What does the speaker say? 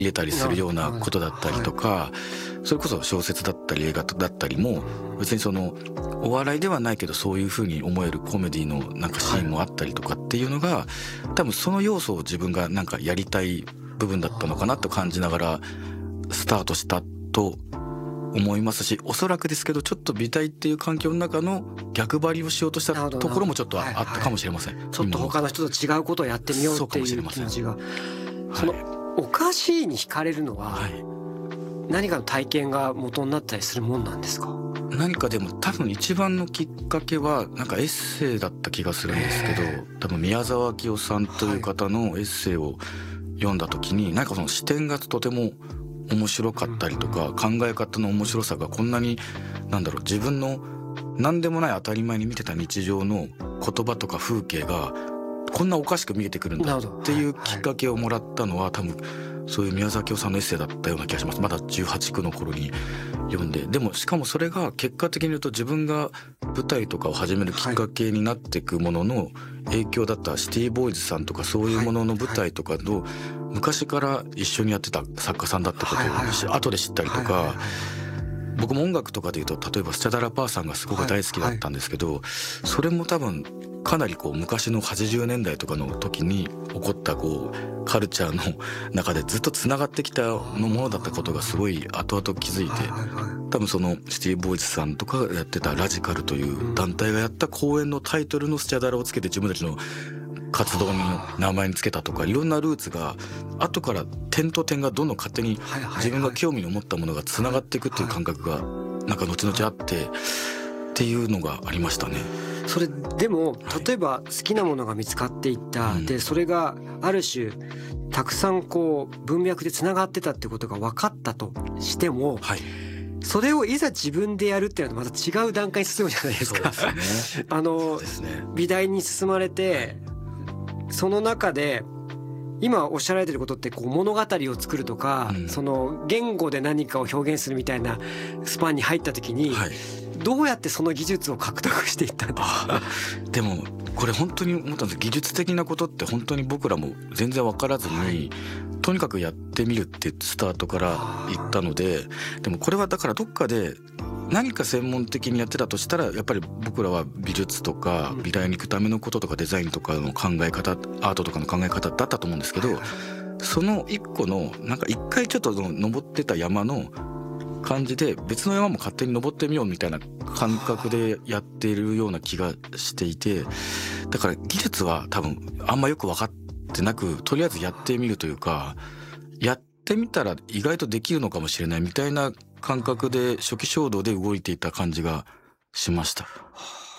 入れたりするようなことだったりとか、それこそ小説だったり映画だったりも別にそのお笑いではないけどそういう風に思えるコメディのなんかシーンもあったりとかっていうのが、多分その要素を自分がなんかやりたい部分だったのかなと感じながらスタートしたと思いますし、おそらくですけどちょっと美大っていう環境の中の逆張りをしようとしたところもちょっとあったかもしれません。 ちょっと他の人と違うことをやってみようっていう気持ちが、そのおかしいに惹かれるのは何かの体験が元になったりするもんなんですか？ 何かでも多分一番のきっかけはなんかエッセイだった気がするんですけど、多分宮沢明夫さんという方のエッセイを読んだ時になんかその視点がとても面白かったりとか、考え方の面白さがこんなに自分の何でもない当たり前に見てた日常の言葉とか風景がこんなおかしく見えてくるんだっていうきっかけをもらったのは多分そういう宮沢明夫さんのエッセイだったような気がします。まだ18、9の頃に読んで、でもしかもそれが結果的に言うと自分が舞台とかを始めるきっかけになっていくものの影響だったシティボーイズさんとかそういうものの舞台とかの昔から一緒にやってた作家さんだってことを後で知ったりとか、僕も音楽とかでいうと例えばスチャダラパーさんがすごく大好きだったんですけど、それも多分かなり昔の80年代とかの時に起こったカルチャーの中でずっとつながってきたものだったことがすごい後々気づいて、多分そのシティボーイズさんとかがやってたラジカルという団体がやった公演のタイトルのスチャダラをつけて自分たちの活動の名前につけたとか、いろんなルーツが後から点と点がどんどん勝手に自分が興味を持ったものがつながっていくっていう感覚がなんか後々あってっていうのがありましたね。 それでも例えば好きなものが見つかっていった、でそれがある種たくさん文脈でつながってたってことが分かったとしても、それをいざ自分でやるっていうのはまた違う段階に進むじゃないですか。美大に進まれてその中で今おっしゃられてることって物語を作るとか、その言語で何かを表現するみたいなスパンに入った時に、どうやってその技術を獲得していったんですか？ でもこれ本当に思ったんです。技術的なことって本当に僕らも全然分からずに、とにかくやってみるってスタートから言ったので、でもこれはだからどっかで何か専門的にやってたとしたらやっぱり僕らは美術とか美大に行くためのこととかデザインとかの考え方、アートとかの考え方だったと思うんですけど、その一個のなんか一回ちょっと登ってた山の感じで別の山も勝手に登ってみようみたいな感覚でやっているような気がしていて、だから技術は多分あんまよく分かってなく、とりあえずやってみるというか、やってみたら意外とできるのかもしれないみたいな感覚で初期衝動で動いていた感じがしました。